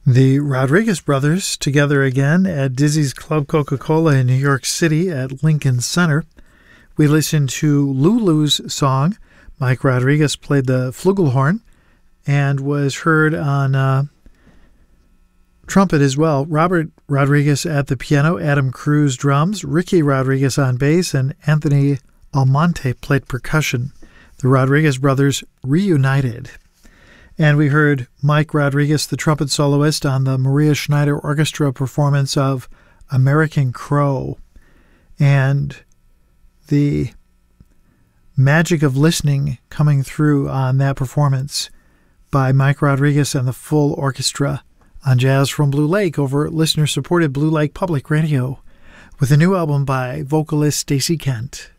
The Rodriguez brothers together again at Dizzy's Club Coca-Cola in New York City at Lincoln Center. We listened to Lulu's song. Mike Rodriguez played the flugelhorn and was heard on trumpet as well. Robert Rodriguez at the piano, Adam Cruz drums, Ricky Rodriguez on bass, and Anthony Almonte played percussion. The Rodriguez brothers reunited. And we heard Mike Rodriguez, the trumpet soloist, on the Maria Schneider Orchestra performance of American Crow. And the magic of listening coming through on that performance by Mike Rodriguez and the full orchestra on Jazz from Blue Lake over listener-supported Blue Lake Public Radio with a new album by vocalist Stacey Kent.